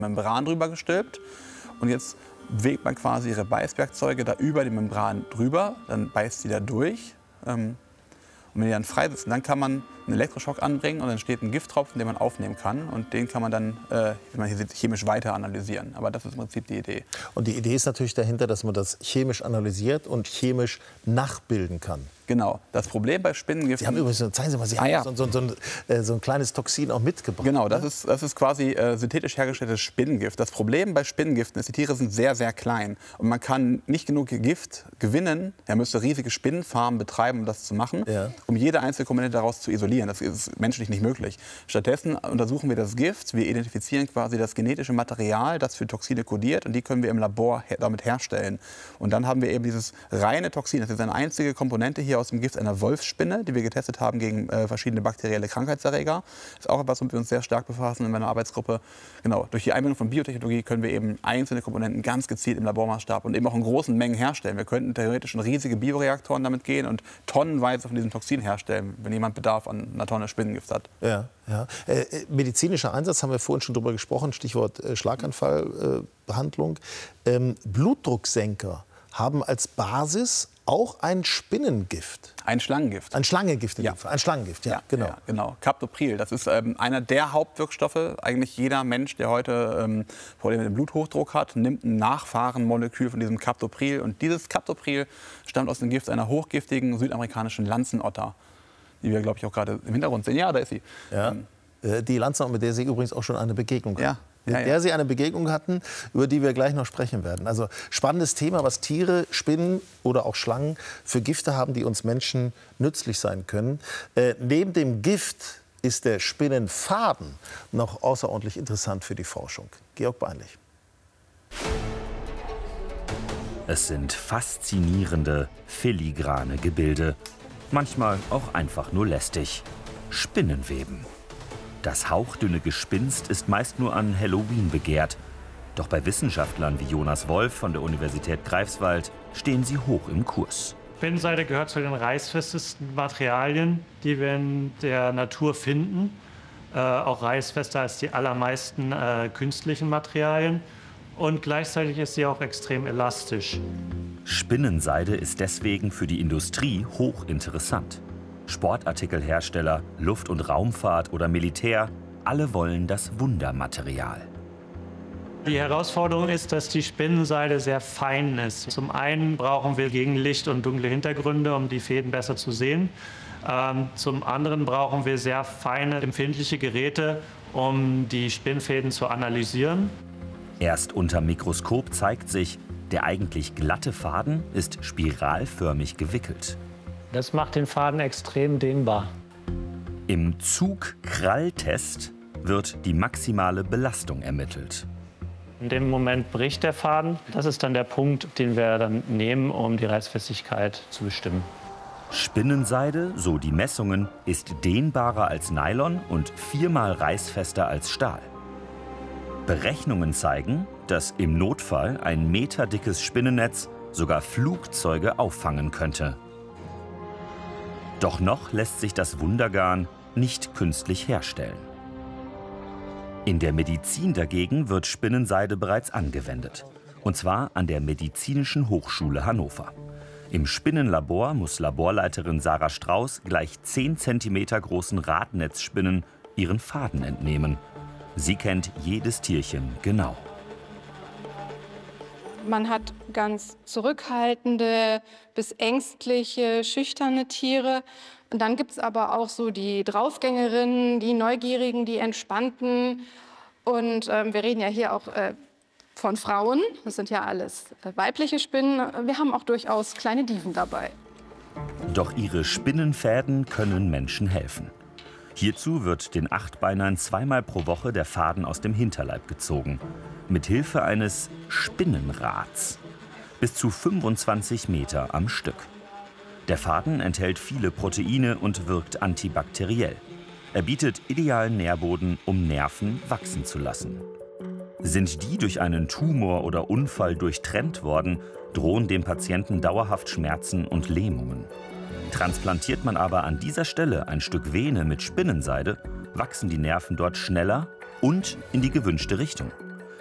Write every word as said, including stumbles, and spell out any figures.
Membran drüber gestülpt und jetzt bewegt man quasi ihre Beißwerkzeuge da über die Membran drüber, dann beißt sie da durch. Ähm, und wenn die dann frei sitzen, dann kann man einen Elektroschock anbringen und dann entsteht ein Gifttropfen, den man aufnehmen kann und den kann man dann, äh, wie man hier sieht, chemisch weiter analysieren. Aber das ist im Prinzip die Idee. Und die Idee ist natürlich dahinter, dass man das chemisch analysiert und chemisch nachbilden kann. Genau. Das Problem bei Spinnengiften... Sie haben übrigens, zeigen Sie mal, Sie ah, haben ja. so, so, so, ein, äh, so ein kleines Toxin auch mitgebracht. Genau, das ne? ist, das ist quasi äh, synthetisch hergestelltes Spinnengift. Das Problem bei Spinnengiften ist, die Tiere sind sehr, sehr klein. Und man kann nicht genug Gift gewinnen. Er müsste riesige Spinnenfarmen betreiben, um das zu machen, ja. um jede einzelne Komponente daraus zu isolieren. Das ist menschlich nicht möglich. Stattdessen untersuchen wir das Gift. Wir identifizieren quasi das genetische Material, das für Toxine kodiert. Und die können wir im Labor her damit herstellen. Und dann haben wir eben dieses reine Toxin. Das ist eine einzige Komponente hier aus dem Gift einer Wolfsspinne, die wir getestet haben gegen äh, verschiedene bakterielle Krankheitserreger. Das ist auch etwas, womit wir uns sehr stark befassen in meiner Arbeitsgruppe. Genau, durch die Einbindung von Biotechnologie können wir eben einzelne Komponenten ganz gezielt im Labormaßstab und eben auch in großen Mengen herstellen. Wir könnten theoretisch in riesige Bioreaktoren damit gehen und tonnenweise von diesem Toxin herstellen, wenn jemand Bedarf an einer Tonne Spinnengift hat. Ja, ja. Äh, medizinischer Einsatz, haben wir vorhin schon drüber gesprochen, Stichwort äh, Schlaganfallbehandlung. Äh, ähm, Blutdrucksenker haben als Basis auch ein Spinnengift. Ein Schlangengift. Ein Schlangengift, ja. Ein Schlangengift, ja, ja genau. Ja, genau. Captopril, das ist ähm, einer der Hauptwirkstoffe. Eigentlich jeder Mensch, der heute ähm, Probleme mit dem Bluthochdruck hat, nimmt ein Nachfahrenmolekül von diesem Captopril. Und dieses Captopril stammt aus dem Gift einer hochgiftigen südamerikanischen Lanzenotter, die wir, glaube ich, auch gerade im Hintergrund sehen. Ja, da ist sie. Ja. Ähm, die Lanzenotter, mit der Sie übrigens auch schon eine Begegnung hatten. Ja. Mit Ja, ja. der Sie eine Begegnung hatten, über die wir gleich noch sprechen werden. Also spannendes Thema, was Tiere, Spinnen oder auch Schlangen für Gifte haben, die uns Menschen nützlich sein können. Äh, neben dem Gift ist der Spinnenfaden noch außerordentlich interessant für die Forschung. Georg Beinlich. Es sind faszinierende, filigrane Gebilde. Manchmal auch einfach nur lästig. Spinnenweben. Das hauchdünne Gespinst ist meist nur an Halloween begehrt. Doch bei Wissenschaftlern wie Jonas Wolf von der Universität Greifswald stehen sie hoch im Kurs. Spinnenseide gehört zu den reißfestesten Materialien, die wir in der Natur finden. Äh, auch reißfester als die allermeisten äh, künstlichen Materialien. Und gleichzeitig ist sie auch extrem elastisch. Spinnenseide ist deswegen für die Industrie hochinteressant. Sportartikelhersteller, Luft- und Raumfahrt oder Militär, alle wollen das Wundermaterial. Die Herausforderung ist, dass die Spinnenseide sehr fein ist. Zum einen brauchen wir gegen Licht und dunkle Hintergründe, um die Fäden besser zu sehen. Ähm, zum anderen brauchen wir sehr feine, empfindliche Geräte, um die Spinnfäden zu analysieren. Erst unter Mikroskop zeigt sich, der eigentlich glatte Faden ist spiralförmig gewickelt. Das macht den Faden extrem dehnbar. Im Zug-Krall-Test wird die maximale Belastung ermittelt. In dem Moment bricht der Faden. Das ist dann der Punkt, den wir dann nehmen, um die Reißfestigkeit zu bestimmen. Spinnenseide, so die Messungen, ist dehnbarer als Nylon und viermal reißfester als Stahl. Berechnungen zeigen, dass im Notfall ein meterdickes Spinnennetz sogar Flugzeuge auffangen könnte. Doch noch lässt sich das Wundergarn nicht künstlich herstellen. In der Medizin dagegen wird Spinnenseide bereits angewendet. Und zwar an der Medizinischen Hochschule Hannover. Im Spinnenlabor muss Laborleiterin Sarah Strauß gleich zehn Zentimeter großen Radnetzspinnen ihren Faden entnehmen. Sie kennt jedes Tierchen genau. Man hat ganz zurückhaltende bis ängstliche, schüchterne Tiere. Und dann gibt es aber auch so die Draufgängerinnen, die Neugierigen, die Entspannten. Und ähm, wir reden ja hier auch äh, von Frauen. Das sind ja alles äh, weibliche Spinnen. Wir haben auch durchaus kleine Diven dabei. Doch ihre Spinnenfäden können Menschen helfen. Hierzu wird den Achtbeinern zweimal pro Woche der Faden aus dem Hinterleib gezogen. Mit Hilfe eines Spinnenrads. Bis zu fünfundzwanzig Meter am Stück. Der Faden enthält viele Proteine und wirkt antibakteriell. Er bietet idealen Nährboden, um Nerven wachsen zu lassen. Sind die durch einen Tumor oder Unfall durchtrennt worden, drohen dem Patienten dauerhaft Schmerzen und Lähmungen. Transplantiert man aber an dieser Stelle ein Stück Vene mit Spinnenseide, wachsen die Nerven dort schneller und in die gewünschte Richtung.